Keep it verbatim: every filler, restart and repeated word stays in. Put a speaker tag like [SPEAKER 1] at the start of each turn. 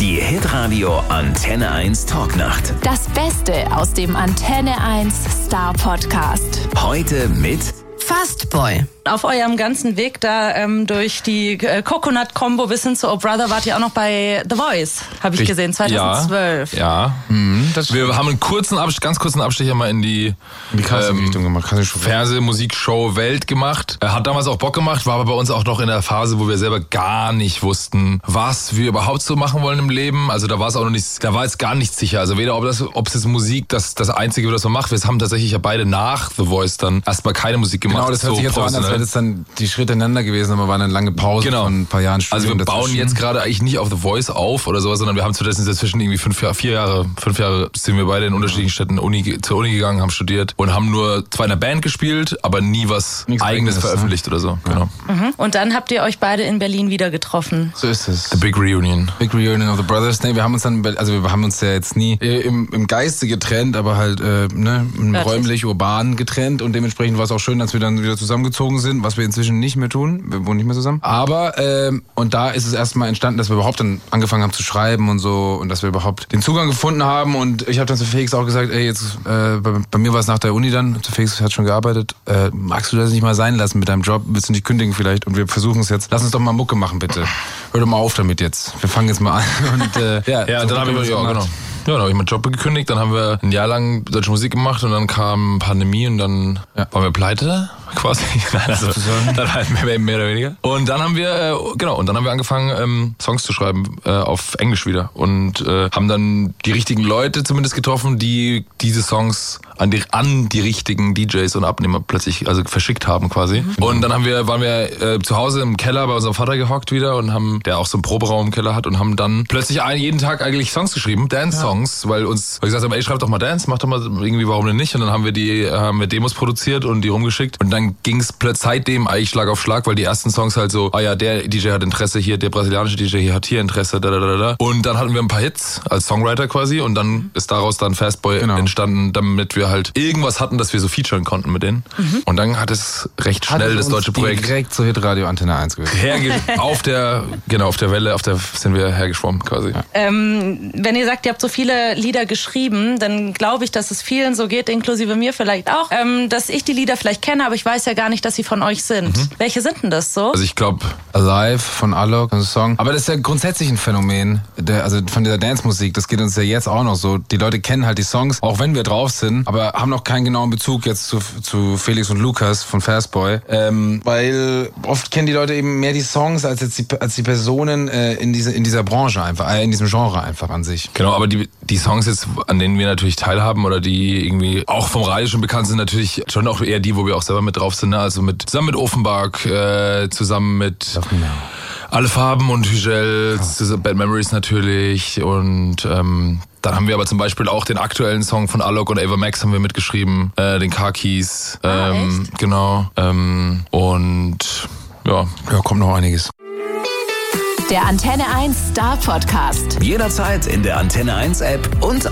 [SPEAKER 1] Die Hitradio Antenne eins Talknacht.
[SPEAKER 2] Das Beste aus dem Antenne eins Star Podcast.
[SPEAKER 1] Heute mit
[SPEAKER 3] Fastboy.
[SPEAKER 4] Auf eurem ganzen Weg da ähm, durch die äh, Coconut-Combo bis hin zu Oh Brother wart ihr auch noch bei The Voice, habe ich gesehen, zweitausendzwölf.
[SPEAKER 5] Ja, ja. Mhm, das wir haben einen kurzen Abstich, ganz kurzen Abstecher mal in die,
[SPEAKER 6] in die Casting-Richtung ähm, gemacht.
[SPEAKER 5] Fernseh-Musikshow Welt gemacht. Er hat damals auch Bock gemacht, war aber bei uns auch noch in der Phase, wo wir selber gar nicht wussten, was wir überhaupt so machen wollen im Leben. Also da war es auch noch nicht, da war jetzt gar nichts sicher. Also weder ob das, ob es jetzt Musik das das Einzige wird, was man macht. Wir haben tatsächlich ja beide nach The Voice dann erstmal keine Musik gemacht.
[SPEAKER 6] Genau, das hört sich jetzt so an, als wäre das dann die Schritte ineinander gewesen, aber war eine lange Pause
[SPEAKER 5] genau.
[SPEAKER 6] von ein paar Jahren Studium.
[SPEAKER 5] Also wir bauen
[SPEAKER 6] dazwischen.
[SPEAKER 5] jetzt gerade eigentlich nicht auf The Voice auf oder sowas, sondern wir haben stattdessen dazwischen irgendwie fünf Jahre, vier Jahre, fünf Jahre sind wir beide in unterschiedlichen Städten Uni, zur Uni gegangen, haben studiert und haben nur zwar in einer Band gespielt, aber nie was Nichts Eigenes eigenes, veröffentlicht ne? oder so. Ja. Genau.
[SPEAKER 4] Mhm. Und dann habt ihr euch beide in Berlin wieder getroffen.
[SPEAKER 6] So ist es.
[SPEAKER 5] The Big Reunion.
[SPEAKER 6] Big Reunion of the Brothers. Nee, wir haben uns dann, also wir haben uns ja jetzt nie im, im Geiste getrennt, aber halt äh, ne, räumlich, urban getrennt und dementsprechend war es auch schön, dass wir dann wieder zusammengezogen sind, was wir inzwischen nicht mehr tun. Wir wohnen nicht mehr zusammen. Aber, ähm, und da ist es erstmal entstanden, dass wir überhaupt dann angefangen haben zu schreiben und so und dass wir überhaupt den Zugang gefunden haben und ich habe dann zu Felix auch gesagt, ey, jetzt, äh, bei, bei mir war es nach der Uni dann, zu Felix hat schon gearbeitet, äh, magst du das nicht mal sein lassen mit deinem Job, willst du nicht kündigen vielleicht und wir versuchen es jetzt, lass uns doch mal Mucke machen bitte. Hör doch mal auf damit jetzt, wir fangen jetzt mal an und äh, ja,
[SPEAKER 5] ja
[SPEAKER 6] so
[SPEAKER 5] dann haben wir, ja, genau. Ja, dann habe ich meinen Job gekündigt, dann haben wir ein Jahr lang deutsche Musik gemacht und dann kam Pandemie und dann ja. waren wir pleite, quasi. Nein, also, dann halt mehr, mehr oder weniger. Und dann haben wir, äh, genau, und dann haben wir angefangen, ähm, Songs zu schreiben, äh, auf Englisch wieder. Und äh, haben dann die richtigen Leute zumindest getroffen, die diese Songs an die, an die richtigen D Js und Abnehmer plötzlich, also verschickt haben quasi. Mhm. Und dann haben wir, waren wir äh, zu Hause im Keller bei unserem Vater gehockt wieder und haben, der auch so einen Proberaum im Keller hat und haben dann plötzlich ein, jeden Tag eigentlich Songs geschrieben, Dance-Songs, ja. weil uns, weil wir gesagt haben, ey, schreib doch mal Dance, mach doch mal irgendwie, warum denn nicht? Und dann haben wir die, haben wir Demos produziert und die rumgeschickt und dann ging es seitdem eigentlich Schlag auf Schlag, weil die ersten Songs halt so, ah ja, der D J hat Interesse hier, der brasilianische D J hier hat hier Interesse, da, da, da, da. Und dann hatten wir ein paar Hits als Songwriter quasi und dann ist daraus dann Fastboy genau. entstanden, damit wir halt irgendwas hatten, dass wir so featuren konnten mit denen. Mhm. Und dann hat es recht schnell hat das deutsche Projekt
[SPEAKER 6] direkt zur Hitradio Antenne eins gewesen.
[SPEAKER 5] Herge auf der, genau, auf der Welle, auf der sind wir hergeschwommen quasi. Ja.
[SPEAKER 4] Ähm, wenn ihr sagt, ihr habt so viele Lieder geschrieben, dann glaube ich, dass es vielen so geht, inklusive mir vielleicht auch, ähm, dass ich die Lieder vielleicht kenne, aber ich weiß ja gar nicht, dass sie von euch sind. Mhm. Welche sind denn das so?
[SPEAKER 5] Also ich glaube
[SPEAKER 6] Alive von Alok, ein Song. Aber das ist ja grundsätzlich ein Phänomen, der, also von dieser Dance-Musik, das geht uns ja jetzt auch noch so. Die Leute kennen halt die Songs, auch wenn wir drauf sind, aber haben noch keinen genauen Bezug jetzt zu, zu Felix und Lukas von Fastboy. Ähm, weil oft kennen die Leute eben mehr die Songs als jetzt die, als die Personen äh, in, diese, in dieser Branche einfach, äh, in diesem Genre einfach an sich.
[SPEAKER 5] Genau, aber die, die Songs jetzt, an denen wir natürlich teilhaben oder die irgendwie auch vom Radio schon bekannt sind, natürlich schon auch eher die, wo wir auch selber mit drauf sind, ne? Also mit, zusammen mit Offenbach, äh, zusammen mit Alle Farben und Hügel, oh. Bad Memories natürlich und ähm, dann haben wir aber zum Beispiel auch den aktuellen Song von Alok und Ava Max haben wir mitgeschrieben, äh, den Car Keys, ähm,
[SPEAKER 4] ah,
[SPEAKER 5] genau, ähm, und ja,
[SPEAKER 6] ja, kommt noch einiges.
[SPEAKER 2] Der Antenne eins Star Podcast.
[SPEAKER 1] Jederzeit in der Antenne eins App und